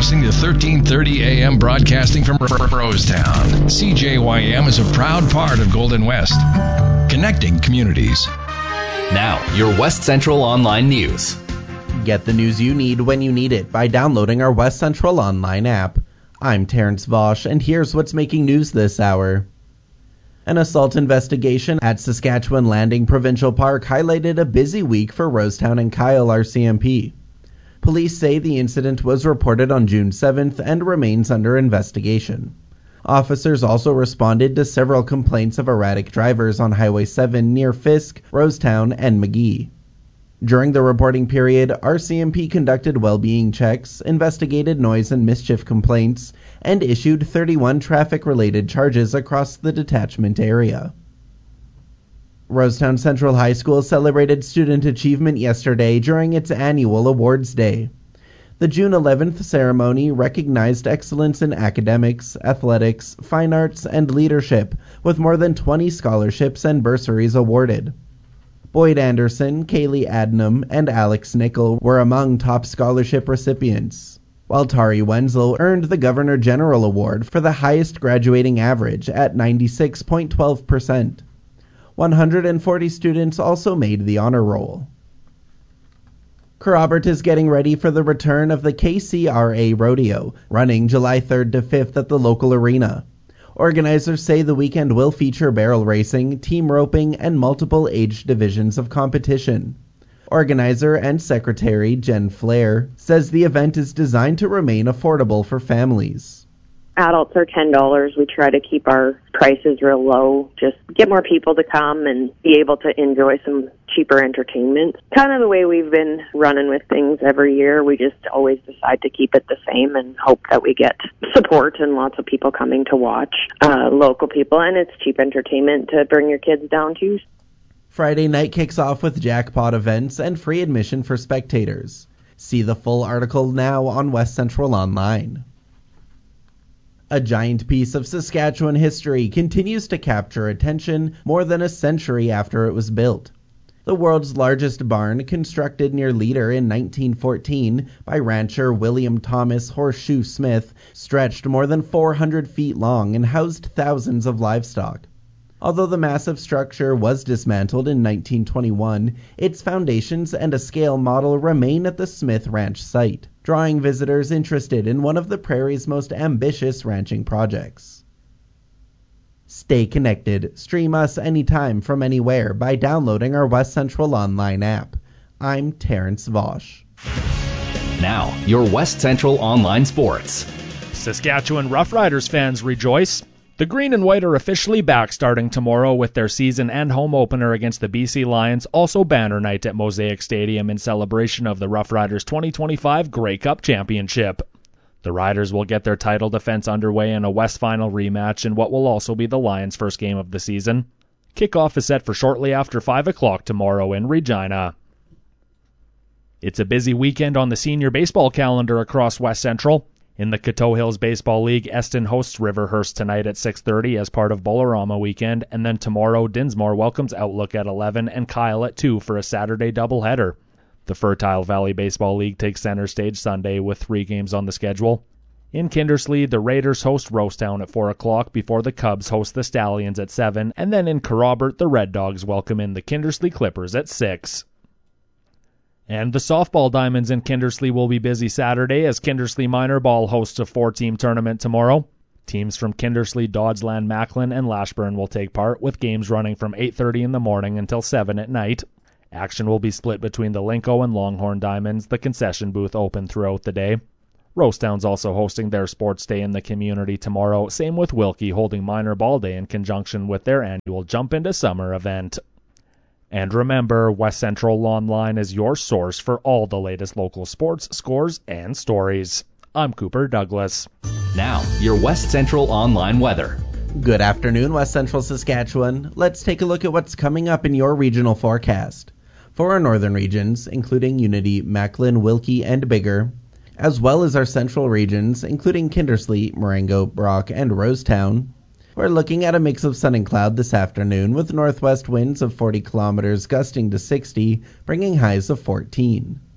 listening to 1330 AM broadcasting from Rosetown. CJYM is a proud part of Golden West, connecting communities. Now, your West Central Online News. Get the news you need when you need it by downloading our West Central Online app. I'm Terrence Vosch, and here's what's making news this hour. An assault investigation at Saskatchewan Landing Provincial Park highlighted a busy week for Rosetown and Kyle RCMP. Police say the incident was reported on June 7th and remains under investigation. Officers also responded to several complaints of erratic drivers on Highway 7 near Fisk, Rosetown, and McGee. During the reporting period, RCMP conducted well-being checks, investigated noise and mischief complaints, and issued 31 traffic-related charges across the detachment area. Rosetown Central High School celebrated student achievement yesterday during its annual Awards Day. The June 11th ceremony recognized excellence in academics, athletics, fine arts, and leadership, with more than 20 scholarships and bursaries awarded. Boyd Anderson, Kaylee Adnam, and Alex Nickel were among top scholarship recipients, while Tari Wenzel earned the Governor General Award for the highest graduating average at 96.12%. 140 students also made the honor roll. Kerrobert is getting ready for the return of the KCRA Rodeo, running July 3rd to 5th at the local arena. Organizers say the weekend will feature barrel racing, team roping, and multiple age divisions of competition. Organizer and secretary Jen Flair says the event is designed to remain affordable for families. Adults are $10. We try to keep our prices real low, just get more people to come and be able to enjoy some cheaper entertainment. Kind of the way we've been running with things every year. We just always decide to keep it the same and hope that we get support and lots of people coming to watch, local people, and it's cheap entertainment to bring your kids down to. Friday night kicks off with jackpot events and free admission for spectators. See the full article now on West Central Online. A giant piece of Saskatchewan history continues to capture attention more than a century after it was built. The world's largest barn, constructed near Leader in 1914 by rancher William Thomas Horseshoe Smith, stretched more than 400 feet long and housed thousands of livestock. Although the massive structure was dismantled in 1921, its foundations and a scale model remain at the Smith Ranch site, drawing visitors interested in one of the prairie's most ambitious ranching projects. Stay connected. Stream us anytime from anywhere by downloading our West Central Online app. I'm Terrence Vosch. Now, your West Central Online Sports. Saskatchewan Roughriders fans rejoice. The Green and White are officially back starting tomorrow with their season and home opener against the BC Lions, also banner night at Mosaic Stadium in celebration of the Roughriders 2025 Grey Cup Championship. The Riders will get their title defense underway in a West Final rematch in what will also be the Lions' first game of the season. Kickoff is set for shortly after 5 o'clock tomorrow in Regina. It's a busy weekend on the senior baseball calendar across West Central. In the Coteau Hills Baseball League, Eston hosts Riverhurst tonight at 6:30 as part of Bolorama weekend, and then tomorrow Dinsmore welcomes Outlook at 11 and Kyle at 2 for a Saturday doubleheader. The Fertile Valley Baseball League takes center stage Sunday with 3 games on the schedule. In Kindersley, the Raiders host Rosetown at 4 o'clock before the Cubs host the Stallions at 7, and then in Kerrobert, the Red Dogs welcome in the Kindersley Clippers at 6. And the softball Diamonds in Kindersley will be busy Saturday as Kindersley Minor Ball hosts a 4-team tournament tomorrow. Teams from Kindersley, Doddsland, Macklin, and Lashburn will take part, with games running from 8:30 in the morning until 7 at night. Action will be split between the Linco and Longhorn Diamonds, the concession booth open throughout the day. Rosetown's also hosting their sports day in the community tomorrow, same with Wilkie holding Minor Ball Day in conjunction with their annual Jump Into Summer event. And remember, West Central Online is your source for all the latest local sports, scores, and stories. I'm Cooper Douglas. Now, your West Central Online weather. Good afternoon, West Central Saskatchewan. Let's take a look at what's coming up in your regional forecast. For our northern regions, including Unity, Macklin, Wilkie, and Biggar, as well as our central regions, including Kindersley, Marengo, Brock, and Rosetown, we're looking at a mix of sun and cloud this afternoon with northwest winds of 40 kilometers gusting to 60, bringing highs of 14.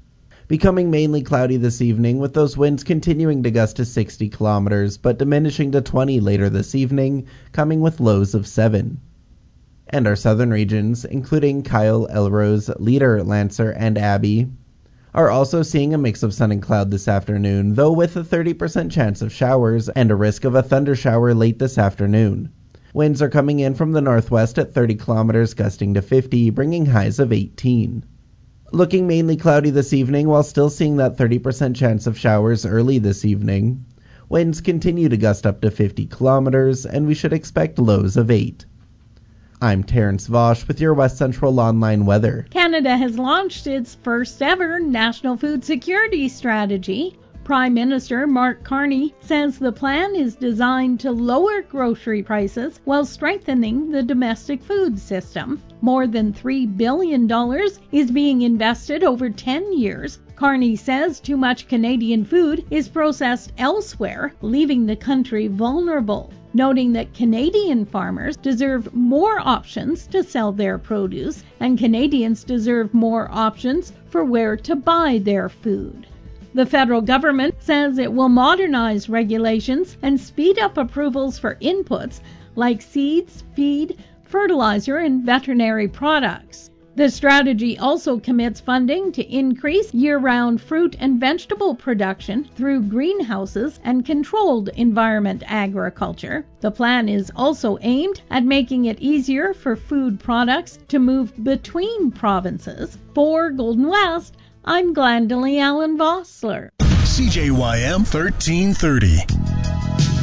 Becoming mainly cloudy this evening, with those winds continuing to gust to 60 kilometers, but diminishing to 20 later this evening, coming with lows of 7. And our southern regions, including Kyle, Elrose, Leader, Lancer, and Abbey, are also seeing a mix of sun and cloud this afternoon, though with a 30% chance of showers and a risk of a thunder shower late this afternoon. Winds are coming in from the northwest at 30 kilometers, gusting to 50, bringing highs of 18. Looking mainly cloudy this evening, while still seeing that 30% chance of showers early this evening. Winds continue to gust up to 50 kilometers, and we should expect lows of 8. I'm Terrence Vosch with your West Central Online weather. Canada has launched its first ever National Food Security Strategy. Prime Minister Mark Carney says the plan is designed to lower grocery prices while strengthening the domestic food system. More than $3 billion is being invested over 10 years. Carney says too much Canadian food is processed elsewhere, leaving the country vulnerable, noting that Canadian farmers deserve more options to sell their produce, and Canadians deserve more options for where to buy their food. The federal government says it will modernize regulations and speed up approvals for inputs like seeds, feed, fertilizer, and veterinary products. The strategy also commits funding to increase year-round fruit and vegetable production through greenhouses and controlled environment agriculture. The plan is also aimed at making it easier for food products to move between provinces. For Golden West, I'm Glendalee Allen Vossler. CJYM 1330.